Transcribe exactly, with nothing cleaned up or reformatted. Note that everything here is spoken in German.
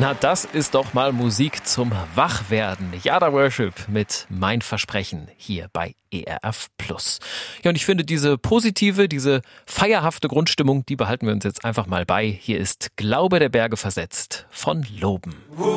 Na, das ist doch mal Musik zum Wachwerden. Yada Worship mit Mein Versprechen hier bei E R F Plus. Ja, und ich finde, diese positive, diese feierhafte Grundstimmung, die behalten wir uns jetzt einfach mal bei. Hier ist Glaube der Berge versetzt von Loben.